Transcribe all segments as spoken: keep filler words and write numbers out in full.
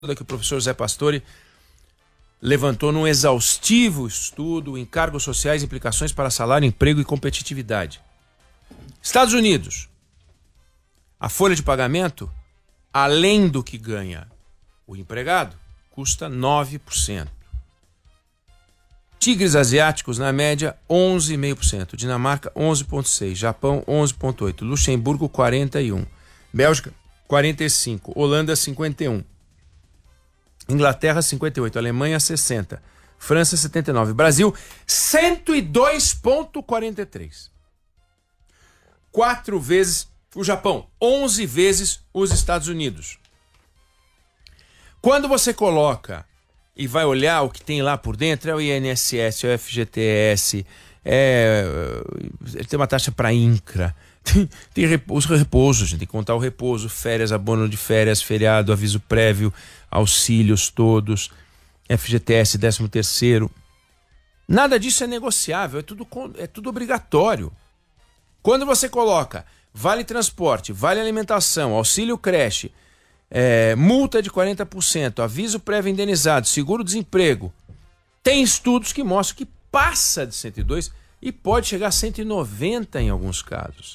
que o professor Zé Pastore levantou num exaustivo estudo, encargos sociais, implicações para salário, emprego e competitividade. Estados Unidos, a folha de pagamento, além do que ganha o empregado, custa nove por cento. Tigres asiáticos, na média, onze vírgula cinco por cento. Dinamarca, onze vírgula seis por cento. Japão, onze vírgula oito por cento. Luxemburgo, quarenta e um por cento. Bélgica, quarenta e cinco por cento. Holanda, cinquenta e um por cento. Inglaterra, cinquenta e oito por cento. Alemanha, sessenta por cento. França, setenta e nove por cento. Brasil, cento e dois vírgula quarenta e três por cento. Quatro vezes o Japão, onze vezes os Estados Unidos. Quando você coloca e vai olhar o que tem lá por dentro, é o I N S S, é o F G T S, é, tem uma taxa para INCRA, tem, tem os repousos, gente, tem que contar o repouso, férias, abono de férias, feriado, aviso prévio, auxílios todos, F G T S, décimo terceiro. Nada disso é negociável, é tudo, é tudo obrigatório. Quando você coloca vale transporte, vale alimentação, auxílio creche, é, multa de quarenta por cento, aviso prévio indenizado, seguro-desemprego, tem estudos que mostram que passa de cento e dois e pode chegar a cento e noventa em alguns casos.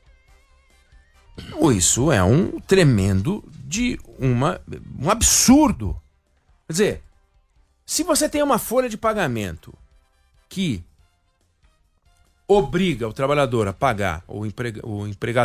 Isso é um tremendo de uma, um absurdo. Quer dizer, se você tem uma folha de pagamento que obriga o trabalhador a pagar, o, emprega, o empregador